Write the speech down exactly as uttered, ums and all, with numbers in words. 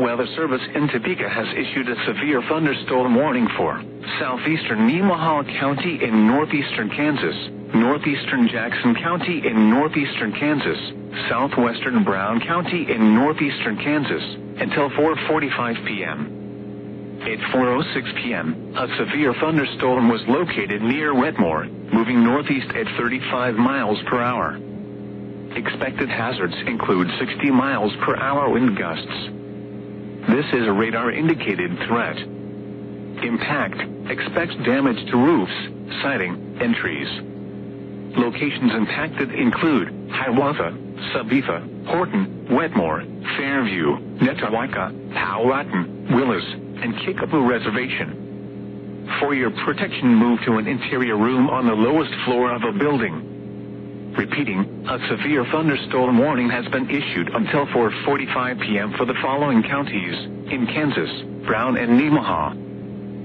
Weather Service in Topeka has issued a severe thunderstorm warning for southeastern Nemaha County in northeastern Kansas, northeastern Jackson County in northeastern Kansas, southwestern Brown County in northeastern Kansas, until four forty-five p m At four oh six p m, a severe thunderstorm was located near Wetmore, moving northeast at thirty-five miles per hour. Expected hazards include sixty miles per hour wind gusts. This is a radar-indicated threat. Impact: expects damage to roofs, siding, and trees. Locations impacted include Hiawatha, Sabetha, Horton, Wetmore, Fairview, Netawaka, Powhatan, Willis, and Kickapoo Reservation. For your protection, move to an interior room on the lowest floor of a building. Repeating, a severe thunderstorm warning has been issued until four forty-five p m for the following counties in Kansas: Brown and Nemaha.